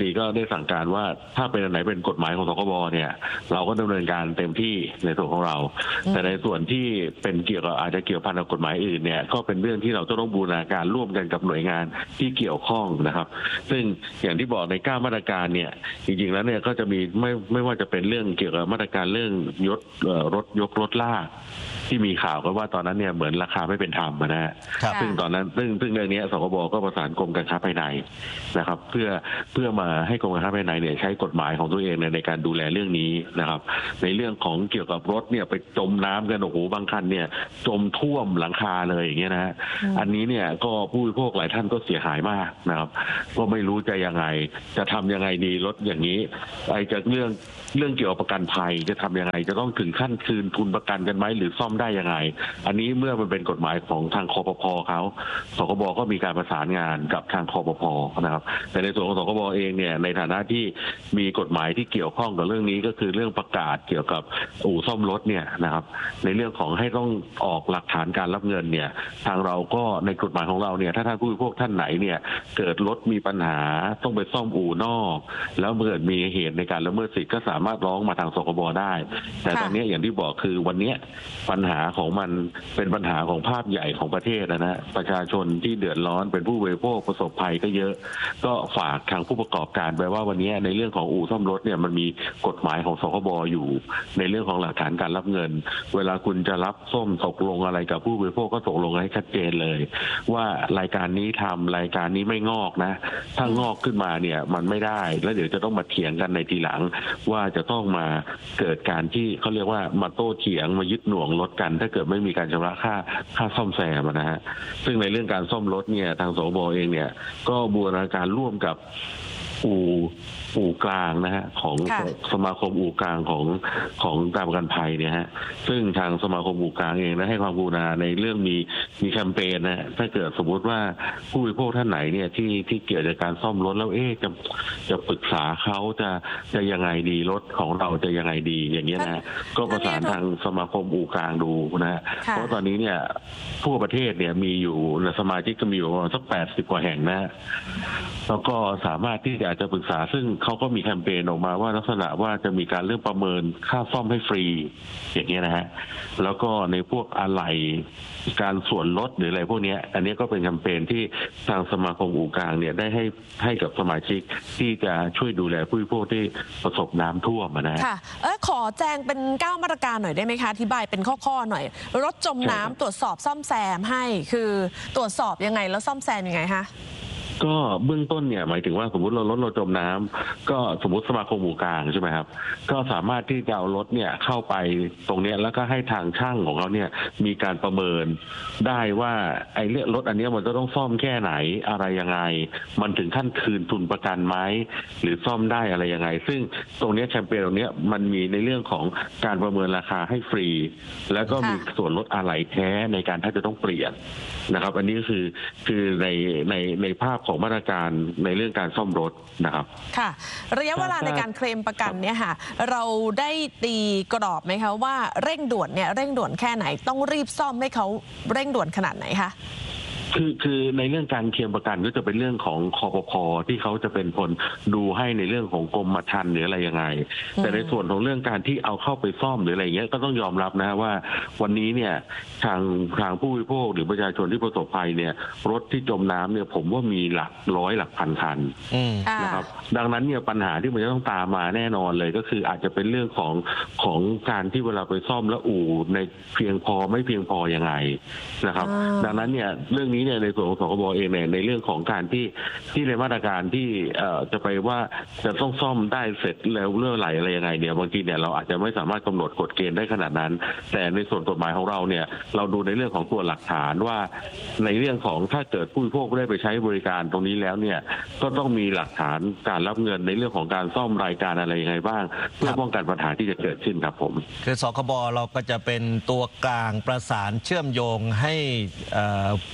รีก็ได้สั่งการว่าถ้าเป็นอันไหนเป็นกฎหมายของสคบเนี่ยเราก็ดำเนินการเต็มที่ในส่วนของเราแต่ในส่วนที่เป็นเกี่ยวกับอาจจะเกี่ยวพันกับกฎหมายอื่นเนี่ยก็เป็นเรื่องที่เราจะต้องบูรณาการร่วมกันกับหน่วยงานที่เกี่ยวข้องนะครับซึ่งอย่างที่บอกในเก้ามาตรการเนี่ยจริงๆแล้วเนี่ยก็จะมีไม่ไม่ว่าจะเป็นเรื่องเกี่ยวกับมาตรการเรื่องยศรถยกรถลากที่มีข่าวกันว่าตอนนั้นเนี่ยเหมือนราคาไม่เป็นธรรมนะฮะซึ่งตอนนั้นซึ่งซึ่งเรื่องนี้สคบก็ประสานกรมการค้าภายในนะครับเพื่อเพื่อมาให้กรมการค้าภายในเนี่ยใช้กฎหมายของตัวเองในในการดูแลเรื่องนี้นะครับในเรื่องของเกี่ยวกับรถเนี่ยไปจมน้ำกันโอ้โหบางคันเนี่ยจมท่วมหลังคาเลยอย่างเงี้ยนะฮะอันนี้เนี่ยก็ผู้บริโภคหลายท่านก็เสียหายมากนะครับก็ไม่รู้จะยังไงจะทำยังไงดีรถอย่างนี้ไอ้จากเรื่องเรื่องเกี่ยวกับประกันภัยจะทำยังไงจะต้องถึงขั้นคืนทุนประกันกันไหมหรือซ่อมได้ยังไงอันนี้เมื่อมันเป็นกฎหมายของทางคปภเขาสคบก็มีการประสานงานกับทางคปภนะครับแต่ในส่วนของสคบเองเนี่ยในฐานะที่มีกฎหมายที่เกี่ยวข้องกับเรื่องนี้ก็คือเรื่องประกาศเกี่ยวกับอู่ซ่อมรถเนี่ยนะครับในเรื่องของให้ต้องออกหลักฐานการรับเงินเนี่ยทางเราก็ในกฎหมายของเราเนี่ยถ้าท่านผู้บริโภคท่านไหนเนี่ยเกิดรถมีปัญหาต้องไปซ่อมอู่นอกแล้วเกิดมีเหตุในการละเมิดสิทธิ์ก็สามารถร้องมาทางสคบได้แต่ตอนนี้อย่างที่บอกคือวันนี้ปัญหาของมันเป็นปัญหาของภาพใหญ่ของประเทศนะฮะประชาชนที่เดือดร้อนเป็นผู้บริโภคประสบภัยก็เยอะก็ฝากทางผู้ประกอบการไปว่าวันนี้ในเรื่องของอู่ซ่อมรถเนี่ยมันมีกฎหมายของสคบอยู่ในเรื่องของหลักฐานการรับเงินเวลาคุณจะรับส้มตกลงอะไรกับผู้บริโภคก็ตกลงให้ชัดเจนเลยว่ารายการนี้ทำรายการนี้ไม่งอกนะถ้างอกขึ้นมาเนี่ยมันไม่ได้แล้วเดี๋ยวจะต้องมาเถียงกันในทีหลังว่าจะต้องมาเกิดการที่เขาเรียกว่ามาโต้เถียงมายึดหน่วงรถกันถ้าเกิดไม่มีการชำระค่าค่าซ่อมแซมนะฮะซึ่งในเรื่องการซ่อมรถเนี่ยทางสคบเองเนี่ยก็บูรณาการร่วมกับอู่อู่กลางนะฮะของสมาคมอู่กลางของของการประกันภัยเนี่ยฮะซึ่งทางสมาคมอู่กลางเองได้ให้ความกรุณาในเรื่องมีมีแคมเปญนะถ้าเกิดสมมติว่าผู้บริโภคท่านไหนเนี่ยที่ที่เกี่ยวกับการซ่อมรถแล้วเอ๊ะจะจะปรึกษาเขาจะจะยังไงดีรถของเราจะยังไงดีอย่างเงี้ยนะก็ประสานทางสมาคมอู่กลางดูนะฮะเพราะตอนนี้เนี่ยทั่วประเทศเนี่ยมีอยู่สมาชิกก็มีอยู่ประมาณสักแปดสิบกว่าแห่งนะแล้วก็สามารถที่จะจะปรึกษาซึ่งเขาก็มีแคมเปญออกมาว่าลักษณะว่าจะมีการเรื่องประเมินค่าซ่อมให้ฟรีอย่างเงี้ยนะฮะแล้วก็ในพวกอะไหล่การส่วนลดหรืออะไรพวกนี้อันนี้ก็เป็นแคมเปญที่ทางสมาคมอู่กลางเนี่ยได้ให้ให้กับสมาชิกที่จะช่วยดูแลผู้บริโภคที่ประสบน้ำท่วมนะฮะค่ะเออขอแจงเป็นเก้ามาตรการหน่อยได้ไหมคะอธิบายเป็นข้อๆหน่อยรถจมน้ำตรวจสอบซ่อมแซมให้คือตรวจสอบยังไงแล้วซ่อมแซมยังไงคะก็เบื้องต้นเนี่ยหมายถึงว่าสมมติเรารถเราจมน้ำก็สมมติสมาคมอู่กลางใช่ไหมครับก็สามารถที่จะเอารถเนี่ยเข้าไปตรงนี้แล้วก็ให้ทางช่างของเขาเนี่ยมีการประเมินได้ว่าไอ้เรื่องรถอันนี้มันจะต้องซ่อมแค่ไหนอะไรยังไงมันถึงขั้นคืนทุนประกันไหมหรือซ่อมได้อะไรยังไงซึ่งตรงนี้แคมเปญตรงนี้มันมีในเรื่องของการประเมินราคาให้ฟรีแล้วก็มีส่วนลดอะไหล่แท้ในการถ้าจะต้องเปลี่ยนนะครับอันนี้ก็คือคือในในในภาพของมาตรการในเรื่องการซ่อมรถนะครับค่ะระยะเวลาในการเคลมประกันเนี่ยค่ะเราได้ตีกรอบไหมคะว่าเร่งด่วนเนี่ยเร่งด่วนแค่ไหนต้องรีบซ่อมให้เขาเร่งด่วนขนาดไหนคะคือคือในเรื่องการเคลมประกันก็จะเป็นเรื่องของคปภ.ที่เขาจะเป็นคนดูให้ในเรื่องของกรมธรรม์หรืออะไรยังไงแต่ในส่วนของเรื่องการที่เอาเข้าไปซ่อมหรืออะไรเงี้ยก็ต้องยอมรับนะว่าวันนี้เนี่ยทางทางผู้บริโภคหรือประชาชนที่ประสบภัยเนี่ยรถที่จมน้ำเนี่ยผมว่ามีหลักร้อยหลักพันคันนะครับดังนั้นเนี่ยปัญหาที่มันจะต้องตามมาแน่นอนเลยก็คืออาจจะเป็นเรื่องของของการที่เวลาไปซ่อมแล้วอู่ในเพียงพอไม่เพียงพอยังไงนะครับดังนั้นเนี่ยเรื่องนี้เนี่ยในส่วนของสคบเองเนี่ยในเรื่องของการที่ที่ในมาตรการที่จะไปว่าจะต้องซ่อมได้เสร็จแล้วเรื่องไหลอะไรยังไงเนี่ยบางทีเนี่ยเราอาจจะไม่สามารถกำหนดกฎเกณฑ์ได้ขนาดนั้นแต่ในส่วนกฎหมายของเราเนี่ยเราดูในเรื่องของตัวหลักฐานว่าในเรื่องของถ้าเกิดผู้บริโภคได้ไปใช้บริการตรงนี้แล้วเนี่ยก็ต้องมีหลักฐานการรับเงินในเรื่องของการซ่อมรายการอะไรยังไงบ้างเพื่อป้องกันปัญหาที่จะเกิดขึ้นครับผมคือสคบเราก็จะเป็นตัวกลางประสานเชื่อมโยงให้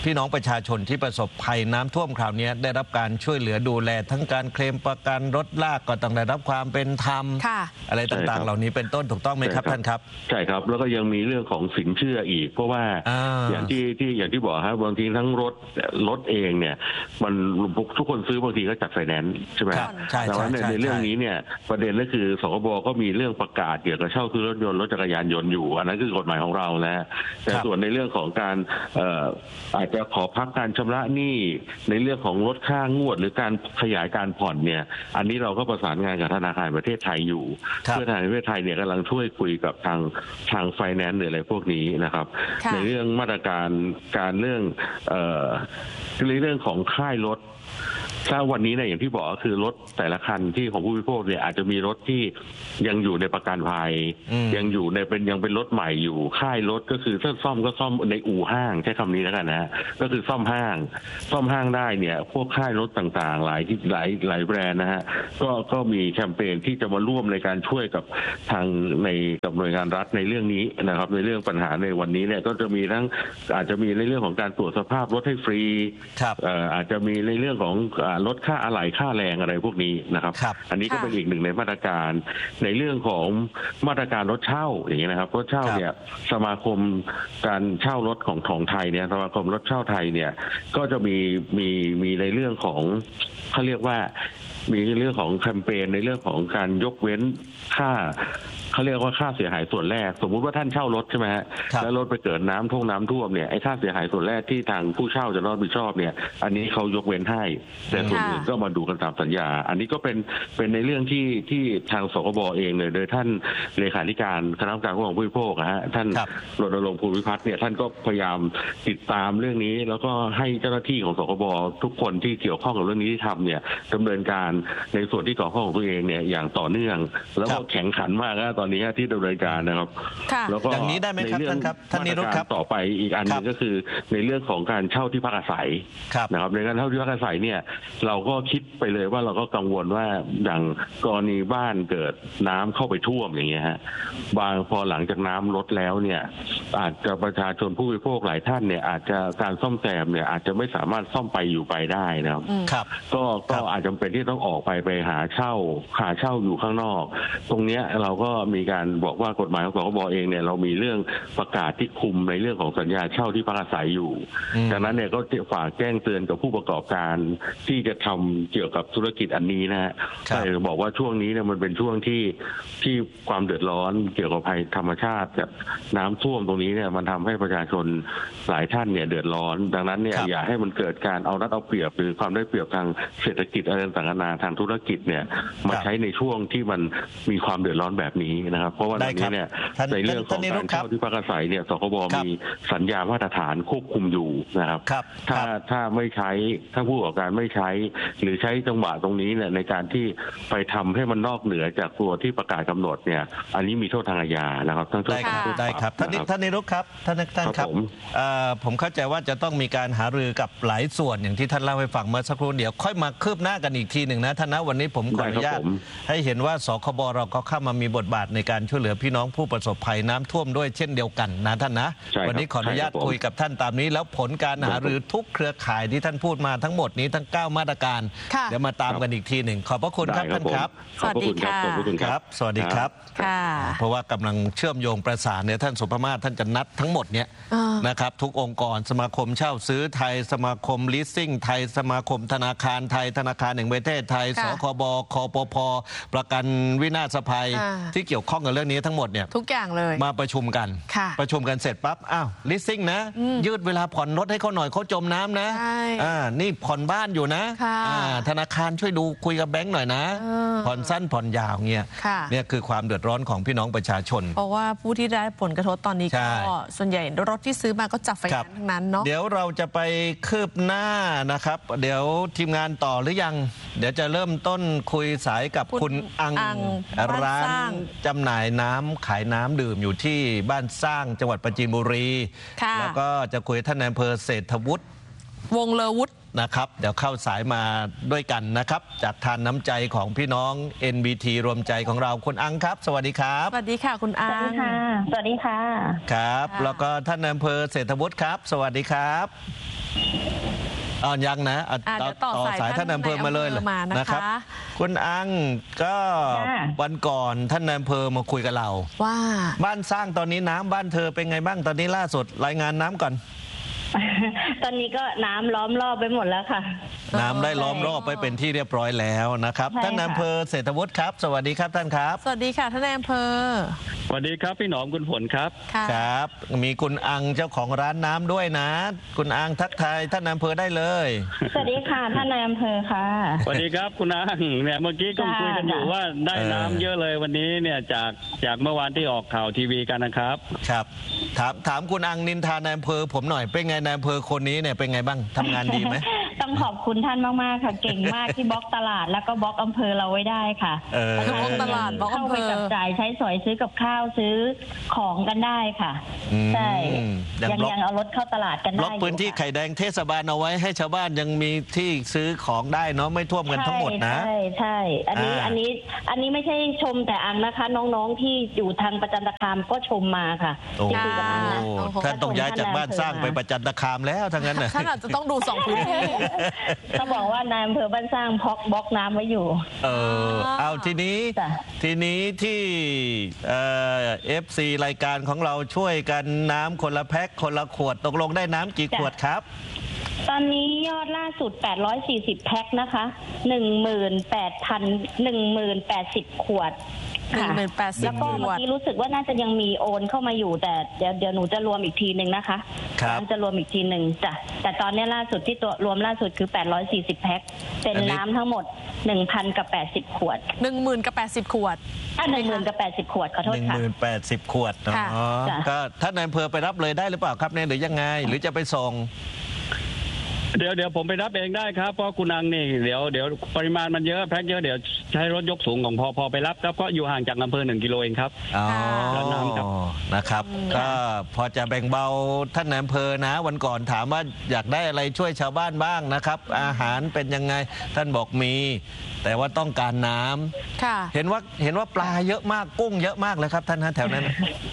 พี่น้องประชาชนที่ประสบภัยน้ำท่วมคราวนี้ได้รับการช่วยเหลือดูแลทั้งการเคลมประกันรถลากก็ต้องได้รับความเป็นธรรมค่ะอะไรต่างๆเหล่านี้เป็นต้นถูกต้องไหมครับท่านครับใช่ครับแล้วก็ยังมีเรื่องของสินเชื่ออีกเพราะว่าอ่าอย่างที่ที่อย่างที่บอกครับบางทีทั้งรถรถเองเนี่ยมันทุกคนซื้อบางทีก็จัดไฟแนนซ์ใช่ไหมครับใช่แต่ว่าใช่ในใช่ในเรื่องนี้เนี่ยประเด็นก็คือสคบก็มีเรื่องประกาศเกี่ยวกับเช่าซื้อรถยนต์รถจักรยานยนต์อยู่อันนั้นคือกฎหมายของเราแล้วแต่ส่วนในเรื่องของการเอ่ออาจจะขอพักการชำระหนี้ในเรื่องของลดค่างวดหรือการขยายการผ่อนเนี่ยอันนี้เราก็ประสานงานกับธนาคารประเทศไทยอยู่เพื่อธนาคารประเทศไทยเนี่ยกำลังช่วยคุยกับทางทางไฟแนนซ์หรืออะไรพวกนี้นะครับในเรื่องมาตรการการเรื่องเอ่อในเรื่องของค่ายรถถ้าวันนี้เนี่ยอย่างที่บอกก็คือรถแต่ละคันที่ของผู้บริโภคเนี่ยอาจจะมีรถที่ยังอยู่ในประกันภัยยังอยู่ในเป็นยังเป็นรถใหม่อยู่ค่ายรถก็คือถ้าซ่อมก็ซ่อมในอู่ห้างใช้คำนี้แล้วกันนะฮะก็คือซ่อมห้างซ่อมห้างได้เนี่ยพวกค่ายรถต่างๆหลายที่หลายหลายแบรนด์นะฮะก็ก็มีแคมเปญที่จะมาร่วมในการช่วยกับทางในกับหน่วยงานรัฐในเรื่องนี้นะครับในเรื่องปัญหาในวันนี้เนี่ยก็จะมีทั้งอาจจะมีในเรื่องของการตรวจสภาพรถให้ฟรีเอ่ออาจจะมีในเรื่องของลดค่าอะไหล่ค่าแรงอะไรพวกนี้นะครับอันนี้ก็เป็นอีกหนึ่งในมาตรการในเรื่องของมาตรการรถเช่าอย่างนี้นะครับรถเช่าเนี่ยสมาคมการเช่ารถของของไทยเนี่ยสมาคมรถเช่าไทยเนี่ยก็จะมีมีมีในเรื่องของเขาเรียกว่ามีเรื่องของแคมเปญในเรื่องของการยกเว้นค่าเขาเรียกว่าค่าเสียหายส่วนแรกสมมุติว่าท่านเช่ารถใช่ไหมฮะแล้วรถไปเกิดน้ำท่วมน้ำท่วมเนี่ยไอ้ค่าเสียหายส่วนแรกที่ทางผู้เช่าจะรับผิดชอบเนี่ยอันนี้เขายกเว้นให้แต่ส่วนอื่นก็มาดูกันตามสัญญาอันนี้ก็เป็นเป็นในเรื่องที่ที่ทางสคบเองเลยโดยท่านเลขาธิการคณะกรรมการคุ้มครองผู้บริโภคนะฮะท่านรณรงค์ภูมิพัฒน์เนี่ยท่านก็พยายามติดตามเรื่องนี้แล้วก็ให้เจ้าหน้าที่ของสคบทุกคนที่เกี่ยวข้องกับเรื่องนี้ที่ทำเนี่ยดำเนินการในส่วนที่เกี่ยวข้องของตัวเองเนี่ยอย่างต่อเนื่องแล้วก็แข็งขันมากนะตอนนี้ที่ดำเนินการนะครับแล้วก็อย่างนี้ได้ไหมครับท่านครับท่านนิรุตครับต่อไปอีกอันนึงก็คือในเรื่องของการเช่าที่พักอาศัยนะครับในการเช่าที่พักอาศัยเนี่ยเราก็คิดไปเลยว่าเราก็กังวลว่าอย่างกรณีบ้านเกิดน้ำเข้าไปท่วมอย่างเงี้ยฮะบางพอหลังจากน้ำลดแล้วเนี่ยอาจจะประชาชนผู้บริโภคหลายท่านเนี่ยอาจจะการซ่อมแซมเนี่ยอาจจะไม่สามารถซ่อมไปอยู่ไปได้นะครับก็ก็อาจจะเป็นที่ต้องออกไปไปหาเช่าหาเช่าอยู่ข้างนอกตรงเนี้ยเราก็มีการบอกว่ากฎหมายของสคบเองเนี่ยเรามีเรื่องประกาศที่คุมในเรื่องของสัญญาเช่าที่พักอาศัยอยู่ดังนั้นเนี่ยก็ฝากแจ้งเตือนกับผู้ประกอบการที่จะทำเกี่ยวกับธุรกิจอันนี้นะฮะใช่บอกว่าช่วงนี้เนี่ยมันเป็นช่วงที่ที่ความเดือดร้อนเกี่ยวกับภัยธรรมชาติกับน้ำท่วมตรงนี้เนี่ยมันทำให้ประชาชนหลายท่านเนี่ยเดือดร้อนดังนั้นเนี่ยอย่าให้มันเกิดการเอารัดเอาเปรียบหรือความได้เปรียบทางเศรษฐกิจอะไรต่างๆนานาทางธุรกิจเนี่ยมาใช้ในช่วงที่มันมีความเดือดร้อนแบบนี้นะครับเพราะว่าตอนนี้เนี่ยในเรื่องของการเช่าที่พักอาศัยเนี่ยสคบมีสัญญามาตรฐานควบคุมอยู่นะครับถ้าถ้าไม่ใช้ถ้าผู้ประกอบการไม่ใช้หรือใช้จังหวะตรงนี้เนี่ยในการที่ไปทำให้มันนอกเหนือจากตัวที่ประกาศกำหนดเนี่ยอันนี้มีโทษทางอาญานะครับทั้งโทษได้ครับท่านท่านนิรุตครับท่านท่านครับผมเข้าใจว่าจะต้องมีการหารือกับหลายส่วนอย่างที่ท่านเล่าให้ฟังเมื่อสักครู่เดี๋ยวค่อยมาคืบหน้ากันอีกทีหนึ่งนะท่านนะวันนี้ผมขออนุญาตให้เห็นว่าสคบเราก็เข้ามามีบทบาทในการช่วยเหลือพี่น้องผู้ประสบภัยน้ำท่วมด้วยเช่นเดียวกันนะท่านนะวันนี้ขออนุญาตคุยกับท่านตามนี้แล้วผลการหารือทุกเครือข่ายที่ท่านพูดมาทั้งหมดนี้ทั้งเก้ามาตรการเดี๋ยวมาตามกันอีกทีหนึ่งขอบพระคุณครับท่านครับสวัสดีค่ะครับสวัสดีครับเพราะว่ากำลังเชื่อมโยงประสานเนี่ยท่านสุภมาศท่านจะนัดทั้งหมดเนี่ยนะครับทุกองค์กรสมาคมเช่าซื้อไทยสมาคมลิสซิ่งไทยสมาคมธนาคารไทยธนาคารแห่งประเทศไทยสคบคปพประกันวินาศภัยที่เกี่ยวข้องกับเรื่องนี้ทั้งหมดเนี่ยทุกอย่างเลยมาประชุมกันประชุมกันเสร็จปั๊บอ้าวลิสซิ่งนะยืดเวลาผ่อนรถให้เขาหน่อยเขาจมน้ำนะอ่านี่ผ่อนบ้านอยู่นะธนาคารช่วยดูคุยกับแบงค์หน่อยนะผ่อนสั้นผ่อนยาวเงี้ยเนี่ยคือความเดือดร้อนของพี่น้องประชาชนเพราะว่าผู้ที่ได้ผลกระทบตอนนี้ก็ส่วนใหญ่รถที่ซื้อมาก็จับไฟแนนซ์ทั้งนั้นเนาะเดี๋ยวเราจะไปคืบหน้านะครับเดี๋ยวทีมงานต่อหรือยังเดี๋ยวจะเริ่มต้นคุยสายกับคุณอังร้านจำหน่ายน้ำขายน้ำดื่มอยู่ที่บ้านสร้างจังหวัดปราจีนบุรีแล้วก็จะคุยท่านนายอำเภอเศรษฐวุฒิวงเลอวุฒินะครับเดี๋ยวเข้าสายมาด้วยกันนะครับจากทานน้ำใจของพี่น้อง เอ็น บี ที รวมใจของเราคุณอังครับสวัสดีครับสวัสดีค่ะคุณอังสวัสดีค่ะสวัสดีค่ะครับแล้วก็ท่านนายอำเภอเศรษฐวุฒิครับสวัสดีครับอ่ายังนะอ่ะอ่ะเดี๋ยวต่อสายสายท่านนายอำเภอมาเลยเหรอมานะคะนะครับ คุณอังก็ค่ะวันก่อนท่านนายอำเภอมาคุยกับเราว่าบ้านสร้างตอนนี้น้ำบ้านเธอเป็นไงบ้างตอนนี้ล่าสุดรายงานน้ำก่อนตอนนี้ก็น้ำล้อมรอบไปหมดแล้วค่ะน้ำได้ล้อมรอบไปเป็นที่เรียบร้อยแล้วนะครับใช่ค่ะท่านนายอำเภอเศรษฐวุฒิครับ สวัสดีครับท่านครับสวัสดีค่ะท่านนายอำเภอสวัสดีครับพี่หนอมคุณฝนครับค่ะครับ มีคุณอังเจ้าของร้านน้ำด้วยนะ คุณอังทักทายท่านนายอำเภอได้เลยสวัสดีค่ะท่านนายอำเภอค่ะสวัสดีครับคุณนางเนี่ยเมื่อกี้ก็จ้าคุยกันอยู่ว่าได้เออน้ำเยอะเลยวันนี้เนี่ยจากจากเมื่อวานที่ออกข่าวทีวีกันนะครับครับถามถามคุณอังนินทานายอำเภอผมหน่อยเป็นไงนายอำเภอคนนี้เนี่ยเป็นไงบ้างทำงานดีไหมต้องขอบคุณท่านมากๆค่ะ เก่งมากที่บล็อกตลาดแล้วก็บล็อกอำเภอเราไว้ได้ค่ะเออบล็อกตลาดบล็อกเข้าอำเภไปอจับจ่ายใช้สอยซื้อกับข้าวซื้อของกันได้ค่ะอืมใช่ยังยังบล็อกยังเอารถเข้าตลาดกันได้ล็อกพื้นที่อยู่ค่ะไข่แดงเทศบาลเอาไว้ให้ชาวบ้านยังมีที่ซื้อของได้เนาะไม่ท่วมกันทั้งหมดนะใช่ใช่อันนี้อ่าอันนี้อันนี้ไม่ใช่ชมแต่อังนะคะ น้องๆที่อยู่ทางประจันตคามก็ชมมาค่ะโอ้ที่คุยกับอังนะโอ้โหท่านต้องย้ายจากบ้านสร้างไปประจันตคามแล้วทั้งนั้นน่ะท่านอาจจะต้องดูสองพื้นที่เขาบอกว่านายอำเภอบ้านสร้างพอกบล็อกน้ำไว้อยู่เออเอาทีนี้จ้ะทีนี้ที่เอ่อฟซีรายการของเราช่วยกันน้ำคนละแพ็คคนละขวดตกลงได้น้ำกี่ขวดครับตอนนี้ยอดล่าสุดแปดร้อยสี่สิบแพ็คนะคะหนึ่งหมื่นแปดพันหนึ่งหมื่นแปดสิบขวดค่ะหนึ่งหมื่นแปดสิบแล้วก็เมื่อกี้รู้สึกว่าน่าจะยังมีโอนเข้ามาอยู่แต่เดี๋ยวเดี๋ยวหนูจะรวมอีกทีหนึ่งนะคะครับจะรวมอีกทีหนึ่งจ้ะแต่ตอนนี้ล่าสุดที่ตัวรวมล่าสุดคือแปดร้อยสี่สิบแพ็คเป็นอันนี้น้ำทั้งหมดหนึ่งพันกับแปดสิบขวดหนึ่งหมื่นกับแปดสิบขวดอ่ะหนึ่งหมื่นกับแปดสิบขวดขอโทหษนึ่งค่ะหมื่นแปดสิบขวดเนาะค่ะจ้ะก็ท่านนายอำเภอไปรับเลยได้หรือเปล่าครับเนี่ยหรือยังไง หรือจะไปส่งเดี๋ยวเดี๋ยวผมไปรับเองได้ครับเพราะคุณนางนี่เดี๋ยวเดี๋ยวปริมาณมันเยอะแพ็คเยอะเดี๋ยวใช้รถยกสูงของพอพอไปรับครับก็อยู่ห่างจากอำเภอหนึ่งกิโลเองครับอ๋อแล้วน้ำครับนะครับ ก็พอจะแบ่งเบาท่านนายอำเภอนะ วันก่อนถามว่าอยากได้อะไรช่วยชาวบ้านบ้างนะครับ อาหารเป็นยังไงท่านบอกมี แต่ว่าต้องการน้ำค่ะเห็นว่าเห็นว่าปลาเยอะมากกุ้งเยอะมากเลยครับท่านฮะแถวนั้น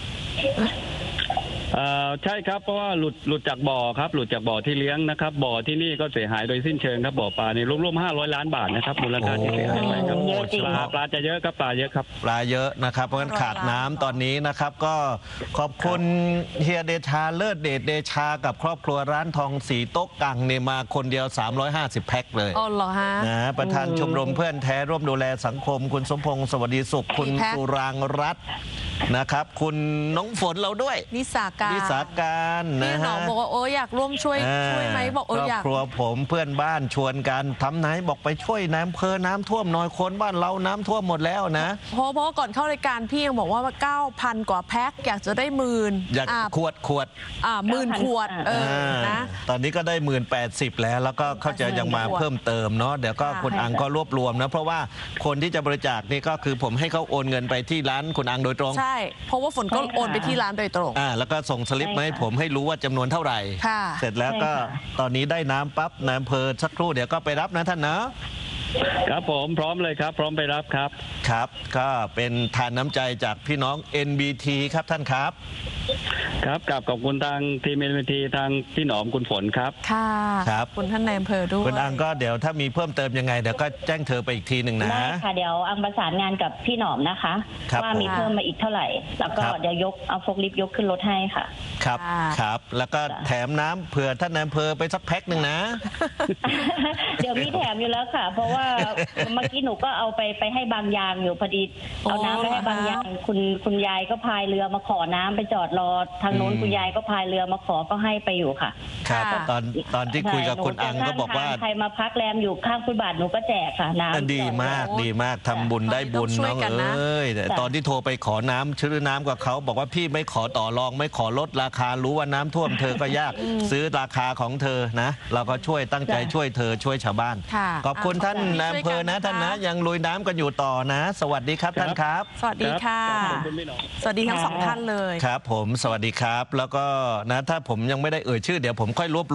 เอ่อใช่ครับเพราะว่าหลุดหลุดจากบ่อครับหลุดจากบ่อที่เลี้ยงนะครับบ่อที่นี่ก็เสียหายโดยสิ้นเชิงครับบ่อปลานี่รวมๆห้าร้อยล้านบาทนะครับมูลค่าที่เสียหายไปครับโอ้เยอะจริงปลาปลาจะเยอะครับปลาเยอะครับปลาเยอะนะครับเพราะฉะนั้นขาดน้ำตอนนี้นะครับ ก็ขอบคุณเฮียเดชาเลิศเดชเดชากับครอบครัวร้านทองสีโต๊ะกังเนี่ยมาคนเดียวสามร้อยห้าสิบแพ็คเลยอ๋อเหรอฮะนะประธานชมรมเพื่อนแท้ร่วมดูแลสังคม คุณสมพงษ์สวัสดีสุข คุณกี่แพ็คสุรางรัตน์นะครับ คุณน้องฝนเราด้วยนิสาการนิสาการพี่นะหนอฮะมบอกว่าโอ้อยากร่วมช่วยช่วยไหมบอกเออครอบอยากครัวผมเพื่อนบ้านชวนกันทำไหนบอกไปช่วยน้ำเพอน้ำท่วมหน่อยคนบ้านเราน้ำท่วมหมดแล้วนะเพราะเพราะก่อนเข้ารายการพี่ยังบอกว่าเก้าพันกว่าแพ็คอยากจะได้หมื่นอยากอ่าขวดขวดอ่าหมื่นขวดเออนะตอนนี้ก็ได้หมื่นแปดสิบแล้ว แล้วก็เขาจะยังมาเพิ่มเติมเนาะเดี๋ยวก็ค่ะคุณอังก็รวบรวมนะเพราะว่าคนที่จะบริจาคนี่ก็คือผมให้เขาโอนเงินไปที่ร้านคุณอังโดยตรงใช่ เพราะว่าฝนก็ใช่ค่ะโอนไปที่ร้านโดยตรงอ่าแล้วก็ส่งสลิปมาให้ผมให้รู้ว่าจำนวนเท่าไหร่ค่ะเสร็จแล้วก็ใช่ค่ะตอนนี้ได้น้ำปั๊บนายอำเภอสักครู่เดี๋ยวก็ไปรับนะท่านนะครับผมพร้อมเลยครับ พร้อมไปรับครับครับ ก็เป็นทานน้ำใจจากพี่น้อง เอ็น บี ที ครับท่านครับครับกับขอบคุณทางทีมเอ็นวีทีทางพี่หนอมคุณฝนครับค่ะครับคุณท่านนายอำเภอด้วยคุณอังก็เดี๋ยวถ้ามีเพิ่มเติมยังไงเดี๋ยวก็แจ้งเธอไปอีกทีหนึ่งนะได้ค่ะเดี๋ยวอังประสานงานกับพี่หนอมนะคะครับว่ามีผมเพิ่มมาอีกเท่าไหร่ แล้วก็ครับเดี๋ยวยกเอาโฟกลิฟต์ยกขึ้นรถให้ค่ะครับค่ะครับ แล้วก็แถมน้ำเผื่อท่านนายอำเภอไปสักแพ็คหนึ่งนะเดี๋ยวมีแถมอยู่แล้วค่ะ เพราะว่าเมื่อกี้หนูก็เอาไปไปให้บางยางอยู่พอดีอ๋อเอาน้ำไปให้บางยางคุณคุณยายก็พายเรือมาขอน้ำไปจอดรอทางโน้นอืมคุณยายก็พายเรือมาขอก็ให้ไปอยู่ค่ะครับค่ะตอนตอนที่คุยกับคุณอังก็บอกว่าใครมาพักแรมอยู่ข้างฟุตบาทหนูก็แจกค่ะน้ำดีมากโอ้ดีมากทำบุญได้บุญต้องช่วยน้องกันนะเอ้ยแต่จ้ะตอนที่โทรไปขอน้ำชื่อน้ำกับเขาบอกว่าพี่ไม่ขอต่อรอง ไม่ขอลดราคารู้ว่าน้ำท่วมเธอก็ยากซื้อราคาของเธอนะ เราก็ช่วยตั้งใจช่วยเธอช่วยชาวบ้านค่ะขอบคุณท่านนายอำเภอนะท่านนะ ยังลุยน้ำกันอยู่ต่อนะ สวัสดีครับท่านครับสวัสดีค่ะขอบคุณพี่หนอมสวัสดีทั้งสองท่านเลยครับผมสวัสดีครับ แล้วก็นะถ้าผมยังไม่ได้เอ่ยชื่อเดี๋ยวผมค่อยรวบรวมมาเอ่ย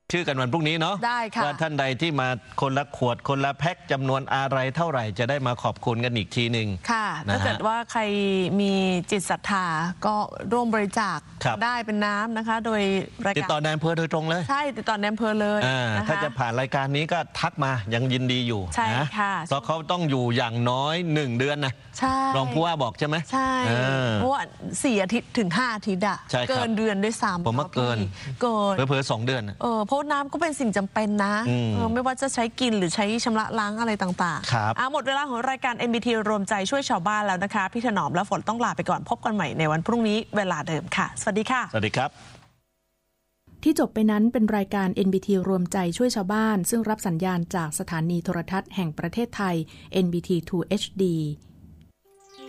ชื่อกันวันพรุ่งนี้เนาะได้ค่ะว่าท่านใดที่มาคนละขวดคนละแพ็คจำนวนอะไรเท่าไหร่จะได้มาขอบคุณกันอีกทีหนึ่งค่ะนะฮะถ้าเกิดว่าใครมีจิตศรัทธาก็ร่วมบริจาคครับได้เป็นน้ำนะคะ โดยรายติดการต่อในอำเภอโดยตรงเลยใช่ติดต่อในอำเภอเลยอ่านะคะถ้าจะผ่านรายการนี้ก็ทักมายังยินดีอยู่ใช่นะค่ะเพราะเขาต้องอยู่อย่างน้อยหนึ่งเดือนนะใช่รองผู้ว่าบอกใช่ไหมใช่เออเพราะว่าสี่อาทิตย์ถึงห้าอาทิตย์อะใช่ครับเกินเดือนด้วยซ้ำผมว่าเกินเกินเผลอๆสองเดือนน่ะเออเพราะน้ำก็เป็นสิ่งจำเป็นนะอืมเออไม่ว่าจะใช้กินหรือใช้ชำระล้างอะไรต่างๆครับอ่ะหมดเวลาของรายการ เอ็น บี ที รวมใจช่วยชาวบ้านแล้วนะคะพี่ถนอมและฝนต้องลาไปก่อนพบกันใหม่ในวันพรุ่งนี้เวลาเดิมค่ะ สวัสดีค่ะสวัสดีครับที่จบไปนั้นเป็นรายการ เอ็น บี ที รวมใจช่วยชาวบ้านซึ่งรับสัญญาณจากสถานีโทรทัศน์แห่งประเทศไทย เอ็น บี ที ทู เอช ดี